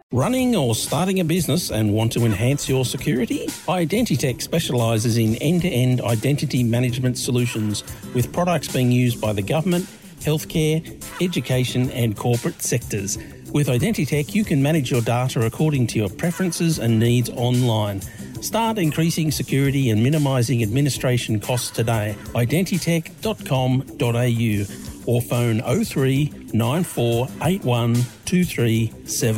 Running or starting a business and want to enhance your security? Identitech specialises in end-to-end identity management solutions with products being used by the government, healthcare, education and corporate sectors. With Identitech, you can manage your data according to your preferences and needs online. Start increasing security and minimising administration costs today. Identitech.com.au or phone 03 9481 2377.